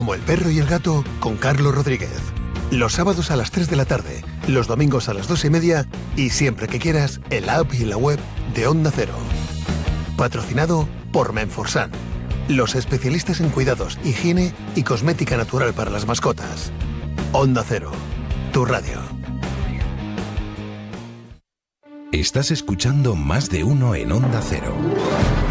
Como El perro y el gato con Carlos Rodríguez. Los sábados a las 3 de la tarde, los domingos a las 2:30 y siempre que quieras en la app y en la web de Onda Cero. Patrocinado por Menforsan, los especialistas en cuidados, higiene y cosmética natural para las mascotas. Onda Cero, tu radio. Estás escuchando Más de Uno en Onda Cero.